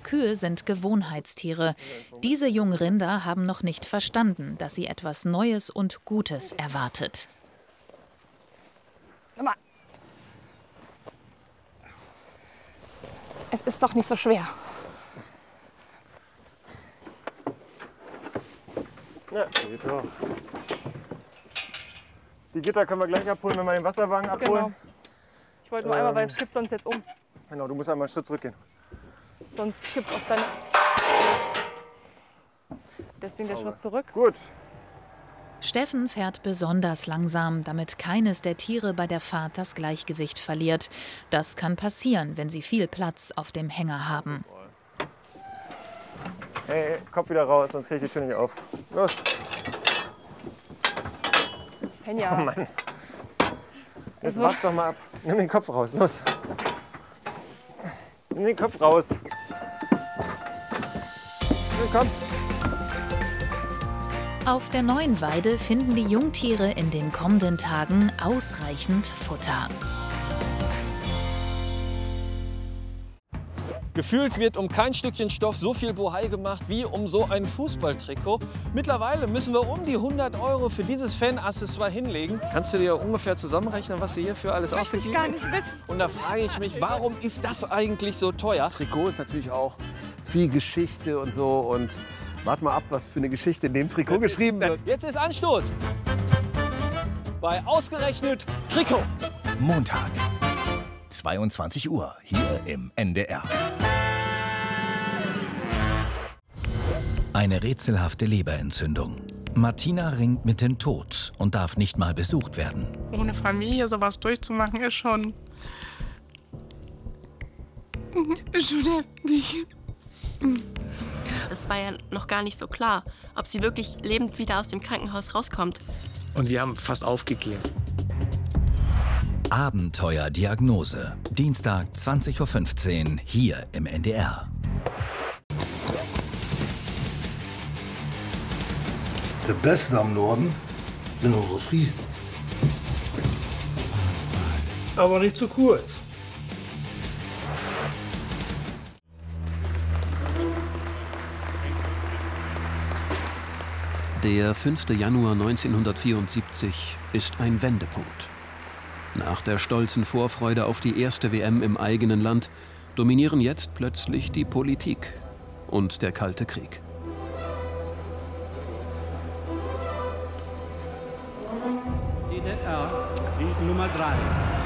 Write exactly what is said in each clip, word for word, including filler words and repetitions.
Kühe sind Gewohnheitstiere. Diese jungen Rinder haben noch nicht verstanden, dass sie etwas Neues und Gutes erwartet. Es ist doch nicht so schwer. Ja, geht doch. Die Gitter können wir gleich abholen, wenn wir den Wasserwagen abholen. Genau. Ich wollte nur ähm, einmal, weil es kippt sonst jetzt um. Genau, du musst einmal einen Schritt zurückgehen. Sonst kippt es auf deine... Deswegen der Schritt zurück. Gut. Steffen fährt besonders langsam, damit keines der Tiere bei der Fahrt das Gleichgewicht verliert. Das kann passieren, wenn sie viel Platz auf dem Hänger haben. Hey, Kopf wieder raus, sonst kriege ich die Tür nicht auf. Los! Henja. Oh Mann. Jetzt Also. wachs doch mal ab. Nimm den Kopf raus, los. Nimm den Kopf raus. Nimm, komm. Auf der neuen Weide finden die Jungtiere in den kommenden Tagen ausreichend Futter. Gefühlt wird um kein Stückchen Stoff so viel Bohai gemacht wie um so ein Fußballtrikot. Mittlerweile müssen wir um die hundert Euro für dieses Fan-Accessoire hinlegen. Kannst du dir ungefähr zusammenrechnen, was du hier für alles ausgegeben hast? Möchte ich gar nicht wissen. Und da frage ich mich, warum ist das eigentlich so teuer? Trikot ist natürlich auch viel Geschichte und so. Und wart mal ab, was für eine Geschichte in dem Trikot geschrieben wird. Jetzt ist Anstoß bei Ausgerechnet Trikot. Montag, zweiundzwanzig Uhr, hier im N D R. Eine rätselhafte Leberentzündung. Martina ringt mit dem Tod und darf nicht mal besucht werden. Ohne Familie sowas durchzumachen, ist schon... ist schon heftig. Das war ja noch gar nicht so klar, ob sie wirklich lebend wieder aus dem Krankenhaus rauskommt. Und wir haben fast aufgegeben. Abenteuerdiagnose. Dienstag, zwanzig Uhr fünfzehn, hier im N D R. Der Beste am Norden sind unsere Friesen. Aber nicht zu kurz. Der fünfte Januar neunzehnhundertvierundsiebzig ist ein Wendepunkt. Nach der stolzen Vorfreude auf die erste W M im eigenen Land dominieren jetzt plötzlich die Politik und der Kalte Krieg. D D R, die Nummer drei.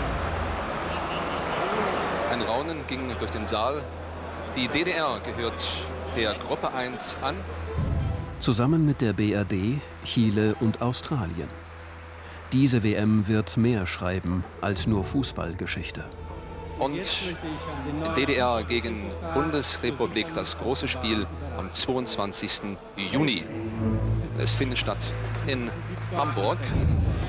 Ein Raunen ging durch den Saal. Die D D R gehört der Gruppe eins an. Zusammen mit der B R D, Chile und Australien. Diese W M wird mehr schreiben als nur Fußballgeschichte. Und D D R gegen Bundesrepublik, das große Spiel am zweiundzwanzigsten Juni. Es findet statt in Hamburg.